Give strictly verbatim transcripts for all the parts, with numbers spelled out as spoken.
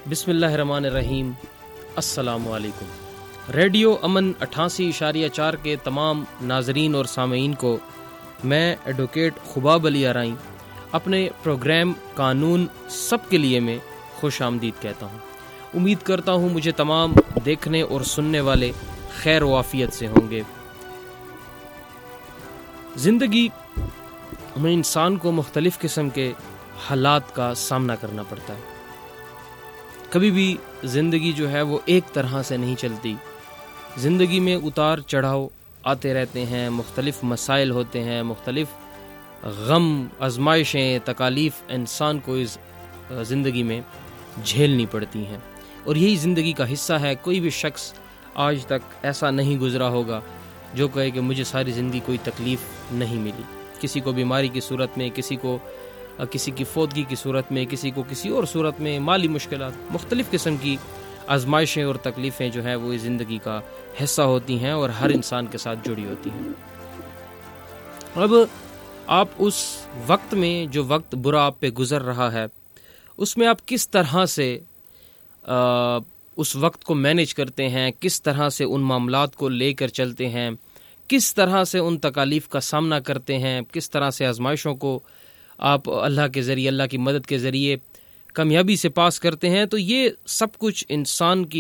بسم اللہ الرحمن الرحیم۔ السلام علیکم۔ ریڈیو امن اٹھاسی اشاریہ چار کے تمام ناظرین اور سامعین کو میں ایڈوکیٹ خباب علی ارائیں اپنے پروگرام قانون سب کے لیے میں خوش آمدید کہتا ہوں۔ امید کرتا ہوں مجھے تمام دیکھنے اور سننے والے خیر و عافیت سے ہوں گے۔ زندگی میں انسان کو مختلف قسم کے حالات کا سامنا کرنا پڑتا ہے۔ کبھی بھی زندگی جو ہے وہ ایک طرح سے نہیں چلتی۔ زندگی میں اتار چڑھاؤ آتے رہتے ہیں، مختلف مسائل ہوتے ہیں، مختلف غم، آزمائشیں، تکالیف انسان کو اس زندگی میں جھیلنی پڑتی ہیں، اور یہی زندگی کا حصہ ہے۔ کوئی بھی شخص آج تک ایسا نہیں گزرا ہوگا جو کہے کہ مجھے ساری زندگی کوئی تکلیف نہیں ملی۔ کسی کو بیماری کی صورت میں، کسی کو کسی کی فوتگی کی صورت میں، کسی کو کسی اور صورت میں، مالی مشکلات، مختلف قسم کی آزمائشیں اور تکلیفیں جو ہیں وہ اس زندگی کا حصہ ہوتی ہیں اور ہر انسان کے ساتھ جڑی ہوتی ہیں۔ اب آپ اس وقت میں جو وقت برا آپ پہ گزر رہا ہے، اس میں آپ کس طرح سے آ, اس وقت کو مینیج کرتے ہیں، کس طرح سے ان معاملات کو لے کر چلتے ہیں، کس طرح سے ان تکالیف کا سامنا کرتے ہیں، کس طرح سے آزمائشوں کو آپ اللہ کے ذریعے، اللہ کی مدد کے ذریعے کامیابی سے پاس کرتے ہیں، تو یہ سب کچھ انسان کی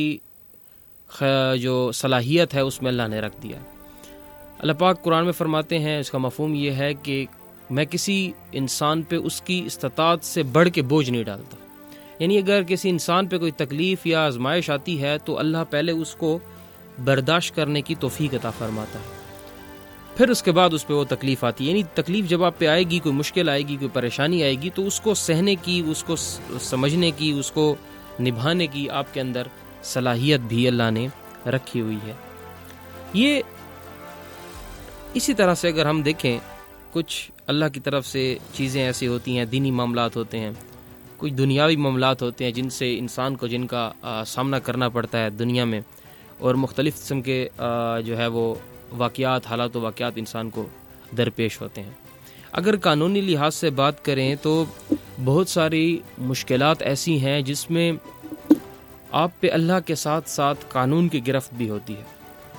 جو صلاحیت ہے اس میں اللہ نے رکھ دیا۔ اللہ پاک قرآن میں فرماتے ہیں، اس کا مفہوم یہ ہے کہ میں کسی انسان پہ اس کی استطاعت سے بڑھ کے بوجھ نہیں ڈالتا۔ یعنی اگر کسی انسان پہ کوئی تکلیف یا آزمائش آتی ہے تو اللہ پہلے اس کو برداشت کرنے کی توفیق عطا فرماتا ہے، پھر اس کے بعد اس پہ وہ تکلیف آتی ہے۔ یعنی تکلیف جب آپ پہ آئے گی، کوئی مشکل آئے گی، کوئی پریشانی آئے گی، تو اس کو سہنے کی، اس کو سمجھنے کی، اس کو نبھانے کی آپ کے اندر صلاحیت بھی اللہ نے رکھی ہوئی ہے۔ یہ اسی طرح سے اگر ہم دیکھیں، کچھ اللہ کی طرف سے چیزیں ایسی ہوتی ہیں، دینی معاملات ہوتے ہیں، کچھ دنیاوی معاملات ہوتے ہیں جن سے انسان کو جن کا آ, سامنا کرنا پڑتا ہے دنیا میں، اور مختلف قسم کے آ, جو ہے وہ واقعات، حالات و واقعات انسان کو درپیش ہوتے ہیں۔ اگر قانونی لحاظ سے بات کریں تو بہت ساری مشکلات ایسی ہیں جس میں آپ پہ اللہ کے ساتھ ساتھ قانون کی گرفت بھی ہوتی ہے۔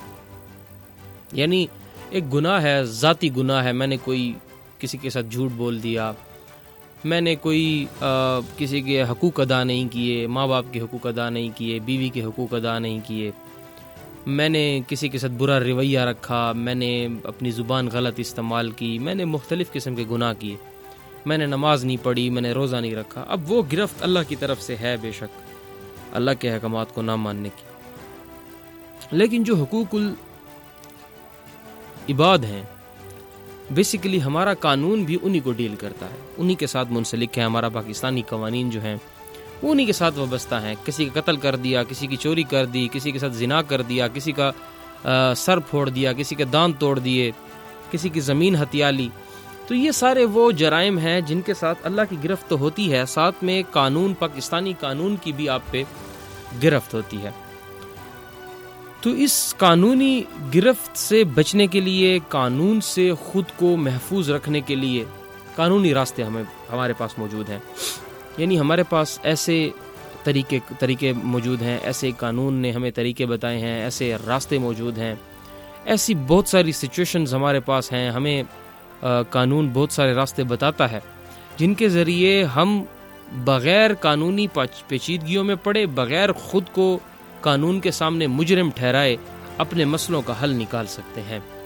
یعنی ایک گناہ ہے، ذاتی گناہ ہے، میں نے کوئی کسی کے ساتھ جھوٹ بول دیا، میں نے کوئی آ, کسی کے حقوق ادا نہیں کیے، ماں باپ کے حقوق ادا نہیں کیے، بیوی کے حقوق ادا نہیں کیے، میں نے کسی کے ساتھ برا رویہ رکھا، میں نے اپنی زبان غلط استعمال کی، میں نے مختلف قسم کے گناہ کیے، میں نے نماز نہیں پڑھی، میں نے روزہ نہیں رکھا۔ اب وہ گرفت اللہ کی طرف سے ہے بے شک، اللہ کے احکامات کو نہ ماننے کی، لیکن جو حقوق العباد ہیں، بیسیکلی ہمارا قانون بھی انہی کو ڈیل کرتا ہے، انہی کے ساتھ منسلک ہے۔ ہمارا پاکستانی قوانین جو ہیں وہ انہی کے ساتھ وابستہ ہیں۔ کسی کا قتل کر دیا، کسی کی چوری کر دی، کسی کے ساتھ زنا کر دیا، کسی کا آ, سر پھوڑ دیا، کسی کے دانت توڑ دیے، کسی کی زمین ہتھیا لی، تو یہ سارے وہ جرائم ہیں جن کے ساتھ اللہ کی گرفت تو ہوتی ہے، ساتھ میں قانون، پاکستانی قانون کی بھی آپ پہ گرفت ہوتی ہے۔ تو اس قانونی گرفت سے بچنے کے لیے، قانون سے خود کو محفوظ رکھنے کے لیے قانونی راستے ہمیں ہمارے پاس موجود ہیں۔ یعنی ہمارے پاس ایسے طریقے طریقے موجود ہیں، ایسے قانون نے ہمیں طریقے بتائے ہیں، ایسے راستے موجود ہیں، ایسی بہت ساری سچویشنز ہمارے پاس ہیں، ہمیں آ, قانون بہت سارے راستے بتاتا ہے جن کے ذریعے ہم بغیر قانونی پیچیدگیوں میں پڑے، بغیر خود کو قانون کے سامنے مجرم ٹھہرائے، اپنے مسئلوں کا حل نکال سکتے ہیں۔